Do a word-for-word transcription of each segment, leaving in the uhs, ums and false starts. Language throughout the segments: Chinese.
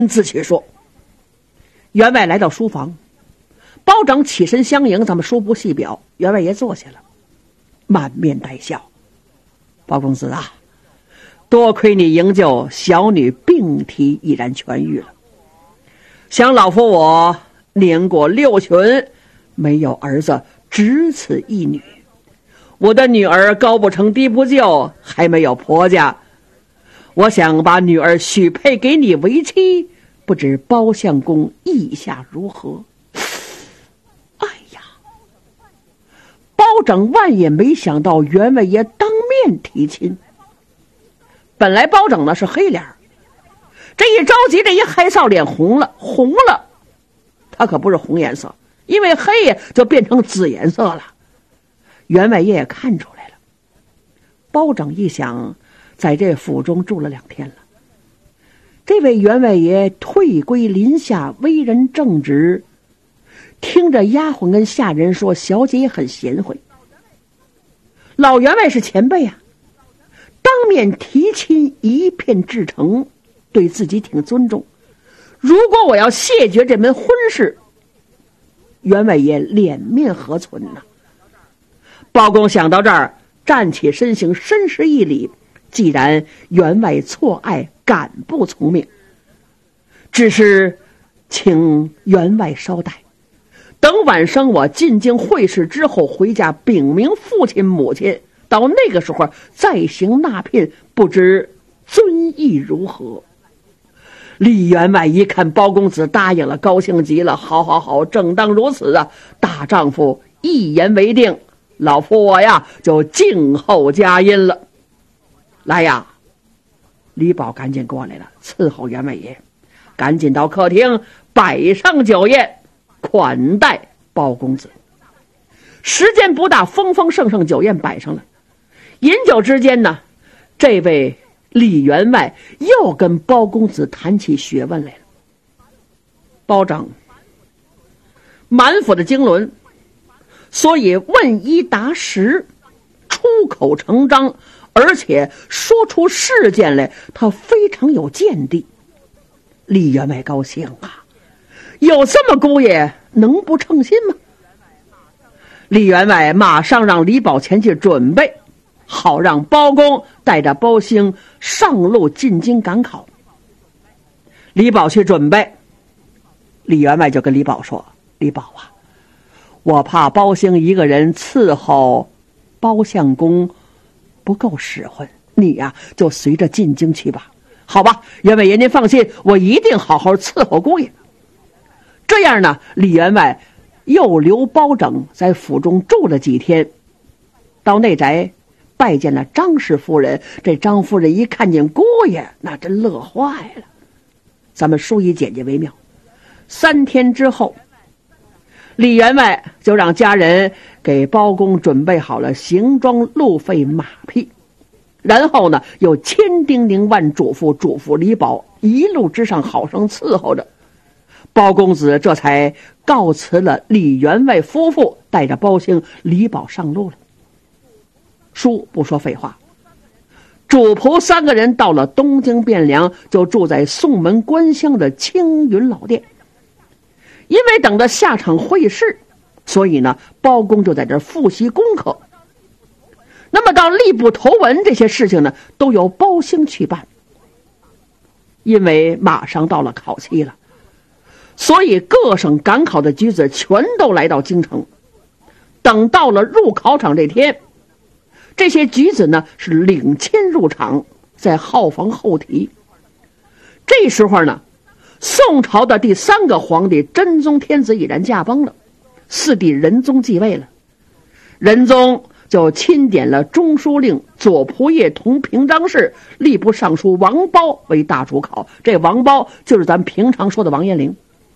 自去说。员外来到书房，包拯起身相迎，咱们书不细表。员外爷坐下了，满面带笑：“包公子啊，多亏你营救，小女病体已然痊愈了。想老夫我年过六旬，没有儿子，只此一女。我的女儿高不成低不就，还没有婆家。我想把女儿许配给你为妻，不知包相公意下如何？”哎呀，包拯万也没想到员外爷当面提亲。本来包拯呢是黑脸，这一着急，这一害臊脸红了，红了，他可不是红颜色，因为黑就变成紫颜色了。员外爷也看出来了。包拯一想，在这府中住了两天了，这位员外爷退归林下，为人正直，听着丫鬟跟下人说，小姐也很贤惠。老员外是前辈啊，当面提亲一片至诚，对自己挺尊重。如果我要谢绝这门婚事，员外爷脸面何存呢？包公想到这儿，站起身形，深施一礼。既然员外错爱，敢不从命，只是请员外稍待，等晚生我进京会试之后回家禀明父亲母亲，到那个时候再行纳聘，不知尊意如何？李员外一看包公子答应了，高兴极了。好好好，正当如此啊！大丈夫一言为定，老夫我呀就静候佳音了。来呀！李宝赶紧过来了，伺候员外爷，赶紧到客厅摆上酒宴，款待包公子。时间不大，丰丰盛盛酒宴摆上了。饮酒之间呢，这位李员外又跟包公子谈起学问来了。包拯满腹的经纶，所以问一答十，出口成章，而且说出事件来，他非常有见地。李员外高兴啊，有这么姑爷能不称心吗？李员外马上让李宝前去准备，好让包公带着包兴上路进京赶考。李宝去准备，李员外就跟李宝说：“李宝啊，我怕包兴一个人伺候包相公不够使唤，你呀、啊、就随着进京去吧。”“好吧，员外爷您放心，我一定好好伺候姑爷。”这样呢，李员外又留包拯在府中住了几天，到内宅拜见了张氏夫人。这张夫人一看见姑爷，那真乐坏了。咱们书以简介为妙。三天之后，李员外就让家人给包公准备好了行装、路费、马匹，然后呢又千叮咛万嘱咐，嘱咐李宝一路之上好生伺候着。包公子这才告辞了李员外夫妇，带着包兴、李宝上路了。书不说废话，主仆三个人到了东京汴梁，就住在宋门关乡的青云老店。因为等着下场会试，所以呢，包公就在这儿复习功课。那么到吏部投文这些事情呢，都由包兴去办。因为马上到了考期了，所以各省赶考的举子全都来到京城。等到了入考场这天，这些举子呢是领签入场，在号房候题。这时候呢，宋朝的第三个皇帝真宗天子已然驾崩了，四弟仁宗继位了。仁宗就钦点了中书令左仆射同平章事、吏部尚书王褒为大主考。这王褒就是咱们平常说的王延龄。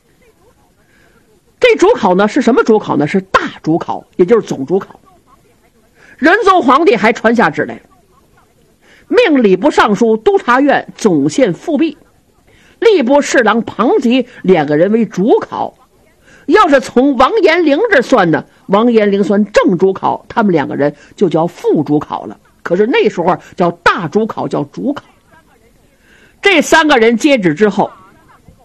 这主考呢是什么主考呢？是大主考，也就是总主考。仁宗皇帝还传下旨来，命礼部尚书、督察院总宪复辟，吏部侍郎庞吉两个人为主考。要是从王延龄这算呢，王延龄算正主考，他们两个人就叫副主考了。可是那时候叫大主考，叫主考。这三个人接旨之后，